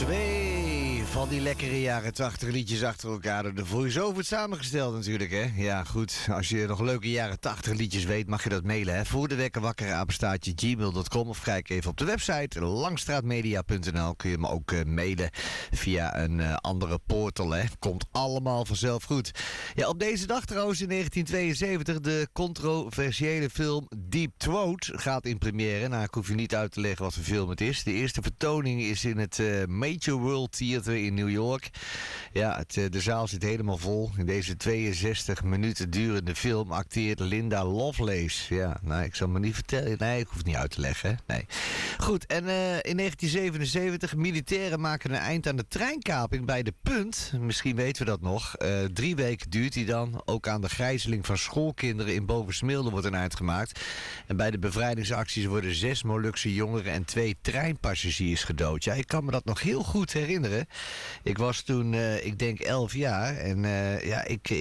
Twee van die lekkere jaren 80 liedjes achter elkaar door de voice-over samengesteld natuurlijk, hè. Ja, goed. Als je nog leuke jaren 80 liedjes weet, mag je dat mailen, hè. Voor de wekker wakker apenstaartje gmail.com of kijk even op de website langstraatmedia.nl. Kun je me ook mailen via een andere portal, hè. Komt allemaal vanzelf goed. Ja, op deze dag trouwens in 1972 de controversiële film Deep Throat gaat in première. Nou, ik hoef je niet uit te leggen wat voor film het is. De eerste vertoning is in het Major World Theater in New York. Ja, de zaal zit helemaal vol. In deze 62 minuten durende film acteert Linda Lovelace. Ja, nou, ik zal me niet vertellen. Nee, ik hoef het niet uit te leggen. Hè? Nee. Goed, en in 1977, militairen maken een eind aan de treinkaping bij De Punt. Misschien weten we dat nog. 3 weken duurt die dan. Ook aan de gijzeling van schoolkinderen in Bovensmilde wordt een eind gemaakt. En bij de bevrijdingsacties worden 6 Molukse jongeren en 2 treinpassagiers gedood. Ja, ik kan me dat nog heel goed herinneren. Ik was toen, ik denk 11 jaar. En ja, ik